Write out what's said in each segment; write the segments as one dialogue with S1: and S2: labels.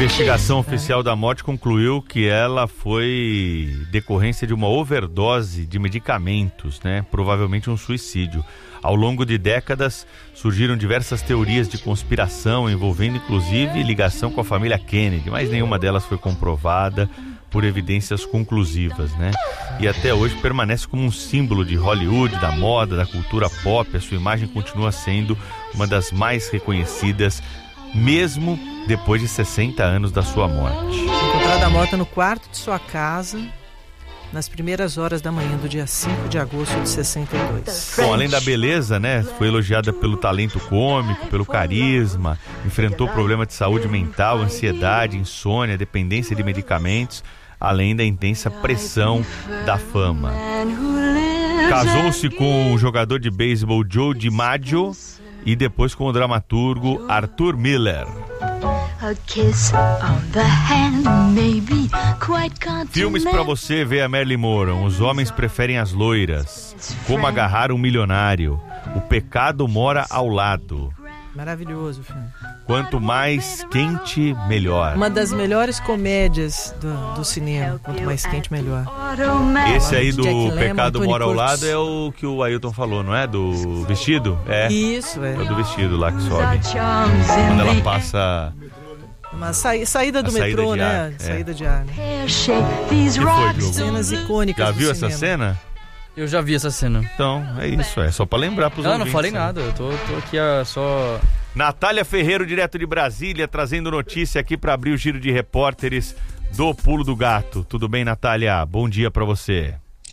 S1: investigação oficial da morte concluiu que ela foi decorrência de uma overdose de medicamentos, né? Provavelmente um suicídio. Ao longo de décadas, surgiram diversas teorias de conspiração, envolvendo inclusive ligação com a família Kennedy, mas nenhuma delas foi comprovada por evidências conclusivas, né? E até hoje permanece como um símbolo de Hollywood, da moda, da cultura pop. A sua imagem continua sendo uma das mais reconhecidas, mesmo depois de 60 anos da sua morte.
S2: Encontrada morta no quarto de sua casa, nas primeiras horas da manhã do dia 5 de agosto de 62.
S1: Bom, além da beleza, né, foi elogiada pelo talento cômico, pelo carisma, enfrentou problema de saúde mental, ansiedade, insônia, dependência de medicamentos, além da intensa pressão da fama. Casou-se com o jogador de beisebol Joe DiMaggio e depois com o dramaturgo Arthur Miller. Filmes pra você ver a Marilyn Monroe: Os Homens Preferem as Loiras, Como Agarrar um Milionário, O Pecado Mora ao Lado.
S2: Maravilhoso o filme.
S1: Quanto mais quente, melhor.
S2: Uma das melhores comédias do cinema. Quanto mais quente, melhor.
S1: Esse aí do Pecado Mora ao Lado é o que o Ailton falou, não é? Do vestido? É.
S2: Isso, é.
S1: É o do vestido lá que sobe. Quando ela passa...
S2: Uma saída do metrô, né? Saída de ar, né?
S1: Que foi, Diogo?
S2: Cenas icônicas.
S1: Já
S2: do
S1: viu
S2: cinema.
S1: essa cena?
S3: Eu já vi essa cena.
S1: Então, é isso, é só pra lembrar pros ouvintes.
S3: Não falei nada, eu tô aqui só...
S1: Natália Ferreiro, direto de Brasília, trazendo notícia aqui pra abrir o giro de repórteres do Pulo do Gato. Tudo bem, Natália? Bom dia pra você.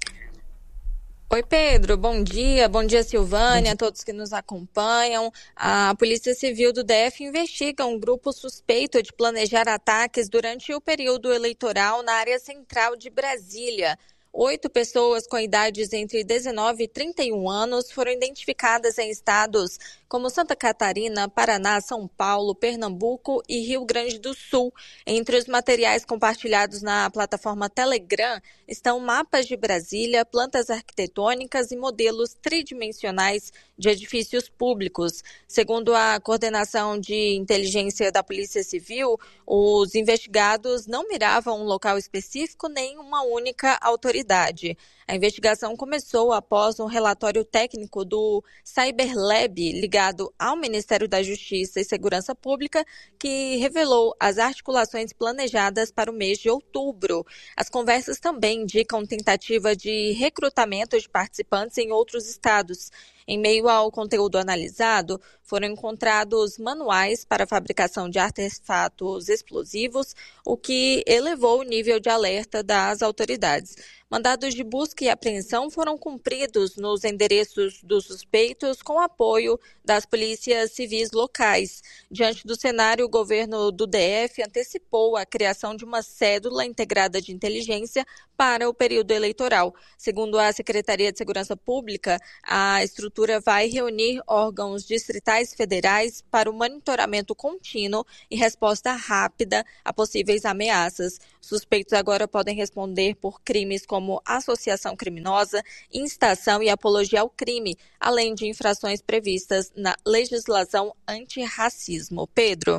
S4: Oi, Pedro, bom dia Silvânia, a todos que nos acompanham. A Polícia Civil do DF investiga um grupo suspeito de planejar ataques durante o período eleitoral na área central de Brasília. 8 pessoas com idades entre 19 e 31 anos foram identificadas em estados como Santa Catarina, Paraná, São Paulo, Pernambuco e Rio Grande do Sul. Entre os materiais compartilhados na plataforma Telegram estão mapas de Brasília, plantas arquitetônicas e modelos tridimensionais de edifícios públicos. Segundo a Coordenação de Inteligência da Polícia Civil, os investigados não miravam um local específico nem uma única autoridade. A investigação começou após um relatório técnico do Cyberlab, ligado ao Ministério da Justiça e Segurança Pública, que revelou as articulações planejadas para o mês de outubro. As conversas também indicam tentativa de recrutamento de participantes em outros estados. Em meio ao conteúdo analisado, foram encontrados manuais para a fabricação de artefatos explosivos, o que elevou o nível de alerta das autoridades. Mandados de busca e apreensão foram cumpridos nos endereços dos suspeitos com apoio das polícias civis locais. Diante do cenário, o governo do DF antecipou a criação de uma cédula integrada de inteligência para o período eleitoral. Segundo a Secretaria de Segurança Pública, a estrutura vai reunir órgãos distritais federais para o monitoramento contínuo e resposta rápida a possíveis ameaças. Suspeitos agora podem responder por crimes como associação criminosa, incitação e apologia ao crime, além de infrações previstas na legislação antirracismo. Pedro.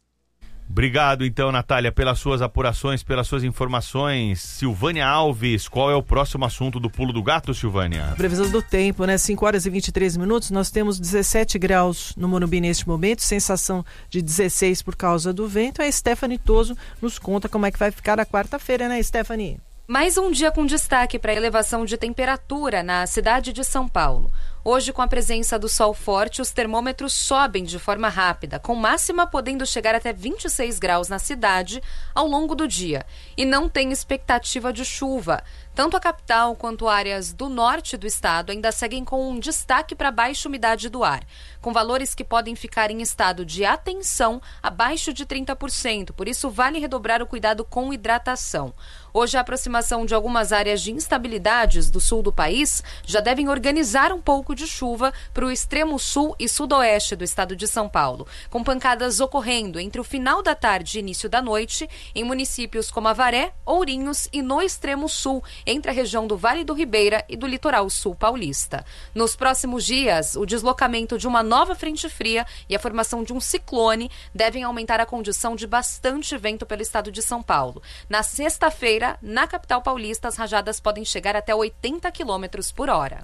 S1: Obrigado, então, Natália, pelas suas apurações, pelas suas informações. Silvânia Alves, qual é o próximo assunto do Pulo do Gato, Silvânia?
S2: Previsão do tempo, né? 5 horas e 23 minutos, nós temos 17 graus no Morumbi neste momento, sensação de 16 por causa do vento. A Stephanie Toso nos conta como é que vai ficar a quarta-feira, né, Stephanie?
S5: Mais um dia com destaque para a elevação de temperatura na cidade de São Paulo. Hoje, com a presença do sol forte, os termômetros sobem de forma rápida, com máxima podendo chegar até 26 graus na cidade ao longo do dia. E não tem expectativa de chuva. Tanto a capital quanto áreas do norte do estado ainda seguem com um destaque para a baixa umidade do ar, com valores que podem ficar em estado de atenção abaixo de 30%, por isso vale redobrar o cuidado com hidratação. Hoje, a aproximação de algumas áreas de instabilidades do sul do país já devem organizar um pouco risco de chuva para o extremo sul e sudoeste do estado de São Paulo, com pancadas ocorrendo entre o final da tarde e início da noite em municípios como Avaré, Ourinhos e no extremo sul, entre a região do Vale do Ribeira e do litoral sul paulista. Nos próximos dias, o deslocamento de uma nova frente fria e a formação de um ciclone devem aumentar a condição de bastante vento pelo estado de São Paulo. Na sexta-feira, na capital paulista, as rajadas podem chegar até 80 km por hora.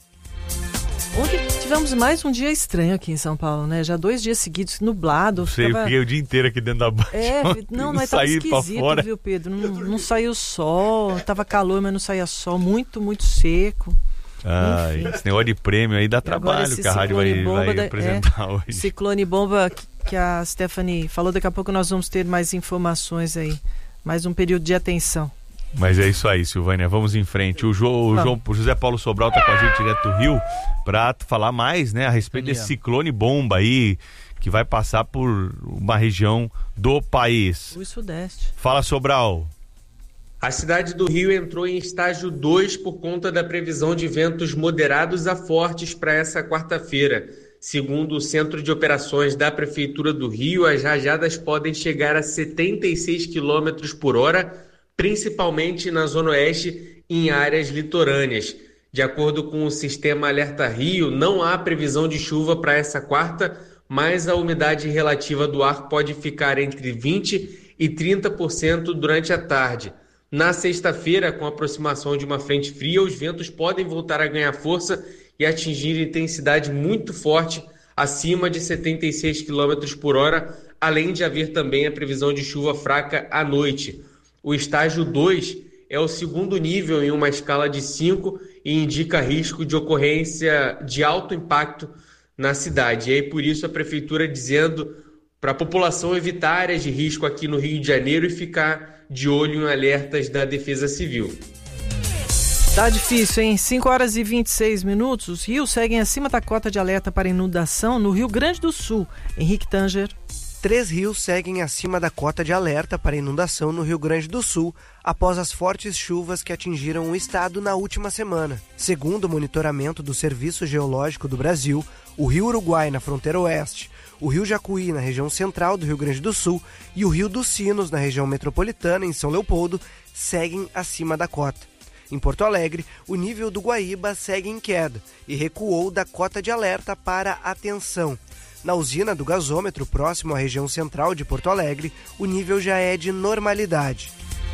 S2: Ontem tivemos mais um dia estranho aqui em São Paulo, né? Já 2 dias seguidos nublado.
S1: Eu fiquei o dia inteiro aqui dentro da baixa.
S2: Mas tava esquisito, viu, Pedro? Não saiu sol, tava calor, mas não saía sol. Muito, muito seco.
S1: Esse negócio de prêmio aí dá trabalho que a rádio vai apresentar hoje.
S2: Ciclone bomba que a Stephanie falou, daqui a pouco nós vamos ter mais informações aí. Mais um período de atenção.
S1: Mas é isso aí, Silvânia, vamos em frente. O José Paulo Sobral está com a gente direto do Rio para falar mais, né, a respeito desse ciclone bomba aí, que vai passar por uma região do país.
S2: O Sudeste.
S1: Fala, Sobral.
S6: A cidade do Rio entrou em estágio 2 por conta da previsão de ventos moderados a fortes para essa quarta-feira. Segundo o Centro de Operações da Prefeitura do Rio, as rajadas podem chegar a 76 km por hora, principalmente na Zona Oeste e em áreas litorâneas. De acordo com o Sistema Alerta Rio, não há previsão de chuva para essa quarta, mas a umidade relativa do ar pode ficar entre 20% e 30% durante a tarde. Na sexta-feira, com a aproximação de uma frente fria, os ventos podem voltar a ganhar força e atingir intensidade muito forte, acima de 76 km por hora, além de haver também a previsão de chuva fraca à noite. O estágio 2 é o segundo nível em uma escala de 5 e indica risco de ocorrência de alto impacto na cidade. E aí, por isso, a Prefeitura dizendo para a população evitar áreas de risco aqui no Rio de Janeiro e ficar de olho em alertas da Defesa Civil.
S2: Tá difícil, hein? 5 horas e 26 minutos. Os rios seguem acima da cota de alerta para inundação no Rio Grande do Sul. Henrique Tanger.
S7: 3 rios seguem acima da cota de alerta para inundação no Rio Grande do Sul após as fortes chuvas que atingiram o estado na última semana. Segundo o monitoramento do Serviço Geológico do Brasil, o Rio Uruguai, na fronteira oeste, o Rio Jacuí, na região central do Rio Grande do Sul, e o Rio dos Sinos, na região metropolitana, em São Leopoldo, seguem acima da cota. Em Porto Alegre, o nível do Guaíba segue em queda e recuou da cota de alerta para atenção. Na usina do gasômetro, próximo à região central de Porto Alegre, o nível já é de normalidade.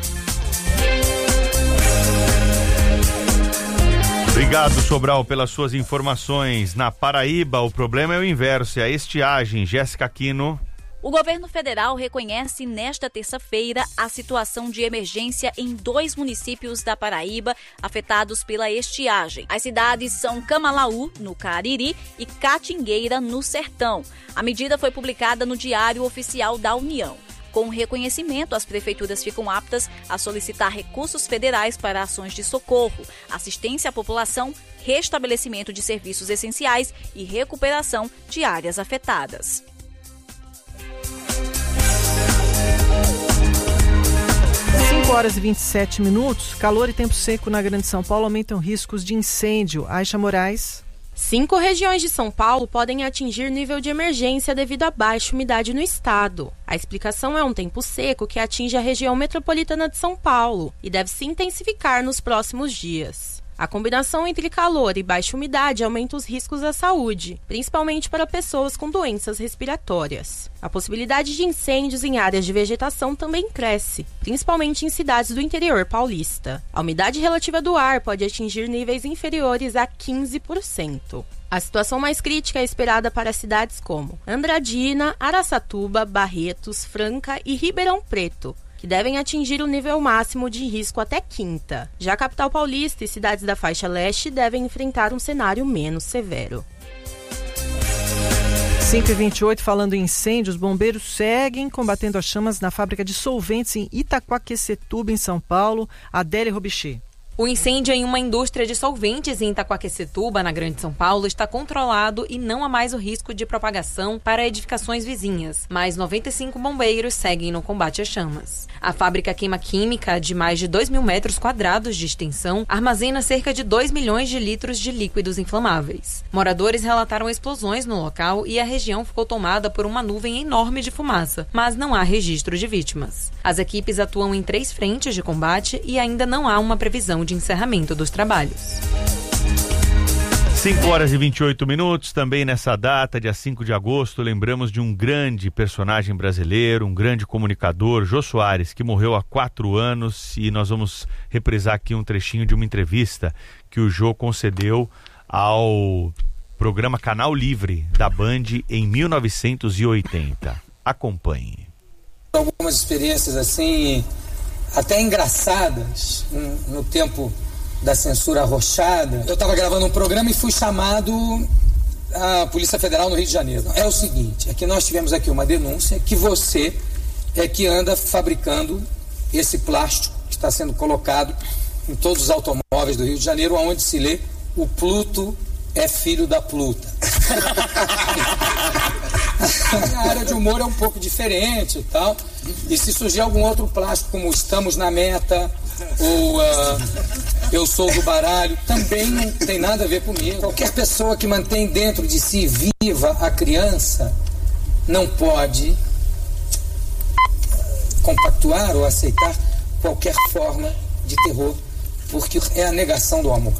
S1: Obrigado, Sobral, pelas suas informações. Na Paraíba, o problema é o inverso, é a estiagem. Jéssica Aquino.
S8: O governo federal reconhece nesta terça-feira a situação de emergência em 2 municípios da Paraíba afetados pela estiagem. As cidades são Camalaú, no Cariri, e Catingueira, no Sertão. A medida foi publicada no Diário Oficial da União. Com o reconhecimento, as prefeituras ficam aptas a solicitar recursos federais para ações de socorro, assistência à população, restabelecimento de serviços essenciais e recuperação de áreas afetadas.
S2: 5 horas e 27 minutos. Calor e tempo seco na Grande São Paulo aumentam riscos de incêndio. Aixa Moraes.
S9: 5 regiões de São Paulo podem atingir nível de emergência devido à baixa umidade no estado. A explicação é um tempo seco que atinge a região metropolitana de São Paulo e deve se intensificar nos próximos dias. A combinação entre calor e baixa umidade aumenta os riscos à saúde, principalmente para pessoas com doenças respiratórias. A possibilidade de incêndios em áreas de vegetação também cresce, principalmente em cidades do interior paulista. A umidade relativa do ar pode atingir níveis inferiores a 15%. A situação mais crítica é esperada para cidades como Andradina, Araçatuba, Barretos, Franca e Ribeirão Preto, que devem atingir o nível máximo de risco até quinta. Já a capital paulista e cidades da faixa leste devem enfrentar um cenário menos severo.
S2: 5h28, falando em incêndios, bombeiros seguem combatendo as chamas na fábrica de solventes em Itaquaquecetuba, em São Paulo. Adélia Robichê.
S10: O incêndio em uma indústria de solventes em Itaquaquecetuba, na Grande São Paulo, está controlado e não há mais o risco de propagação para edificações vizinhas, mas 95 bombeiros seguem no combate às chamas. A fábrica química, de mais de 2.000 metros quadrados de extensão, armazena cerca de 2 milhões de litros de líquidos inflamáveis. Moradores relataram explosões no local e a região ficou tomada por uma nuvem enorme de fumaça, mas não há registro de vítimas. As equipes atuam em 3 frentes de combate e ainda não há uma previsão de encerramento dos trabalhos.
S1: 5 horas e 28 minutos, também nessa data, dia 5 de agosto, lembramos de um grande personagem brasileiro, um grande comunicador, Jô Soares, que morreu há 4 anos, e nós vamos reprisar aqui um trechinho de uma entrevista que o Jô concedeu ao programa Canal Livre da Band em 1980. Acompanhe.
S11: Algumas experiências assim, até engraçadas, no tempo da censura arrochada. Eu estava gravando um programa e fui chamado à Polícia Federal no Rio de Janeiro. É o seguinte, é que nós tivemos aqui uma denúncia que você é que anda fabricando esse plástico que está sendo colocado em todos os automóveis do Rio de Janeiro, onde se lê: o Pluto é filho da Pluta. A área de humor é um pouco diferente e tal. E se surgir algum outro plástico, como Estamos na Meta, ou Eu Sou do Baralho, também não tem nada a ver comigo. Qualquer pessoa que mantém dentro de si viva a criança não pode compactuar ou aceitar qualquer forma de terror, porque é a negação do amor.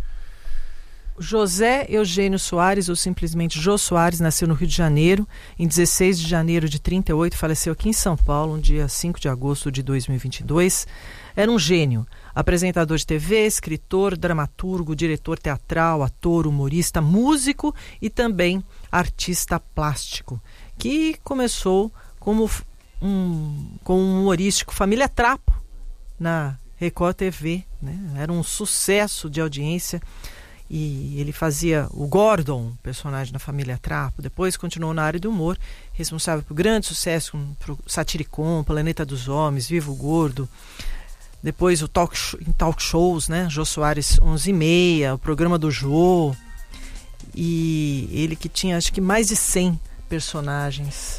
S2: José Eugênio Soares, ou simplesmente Jô Soares, nasceu no Rio de Janeiro em 16 de janeiro de 38, faleceu aqui em São Paulo, no dia 5 de agosto de 2022. Era um gênio, apresentador de TV, escritor, dramaturgo, diretor teatral, ator, humorista, músico e também artista plástico, que começou como um humorístico Família Trapo na Record TV, né? Era um sucesso de audiência. E ele fazia o Gordon, personagem da Família Trapo. Depois continuou na área do humor, responsável por grande sucesso com Satiricon, Planeta dos Homens, Vivo Gordo. Depois em talk shows, né? Jô Soares 11h30, o programa do Jô. E ele que tinha acho que mais de 100 personagens.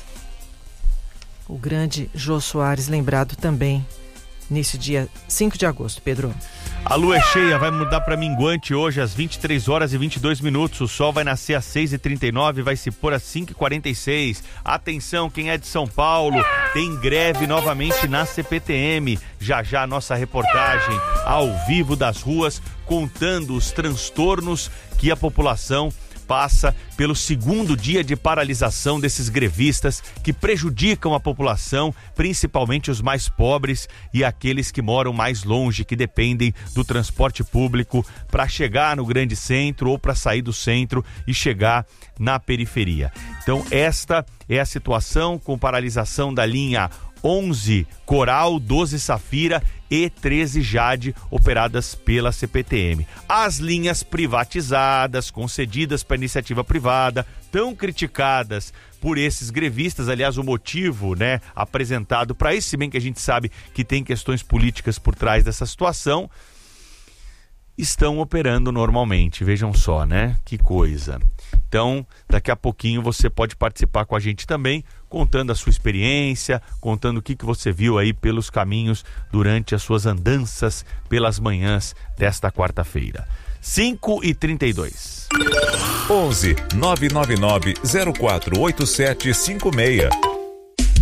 S2: O grande Jô Soares, lembrado também nesse dia 5 de agosto, Pedro.
S1: A lua é cheia, vai mudar para minguante hoje às 23 horas e 22 minutos. O sol vai nascer às 6h39 e vai se pôr às 5h46. Atenção, quem é de São Paulo, tem greve novamente na CPTM. Já já a nossa reportagem ao vivo das ruas, contando os transtornos que a população passa pelo segundo dia de paralisação desses grevistas que prejudicam a população, principalmente os mais pobres e aqueles que moram mais longe, que dependem do transporte público para chegar no grande centro ou para sair do centro e chegar na periferia. Então esta é a situação, com paralisação da linha 11 Coral, 12 Safira e 13 Jade, operadas pela CPTM. As linhas privatizadas, concedidas para iniciativa privada, tão criticadas por esses grevistas. Aliás, o motivo, né, apresentado para isso, se bem que a gente sabe que tem questões políticas por trás dessa situação, estão operando normalmente. Vejam só, né? Que coisa. Então, daqui a pouquinho você pode participar com a gente também, contando a sua experiência, contando o que você viu aí pelos caminhos durante as suas andanças pelas manhãs desta quarta-feira. 5h32.
S12: 11 999 048756.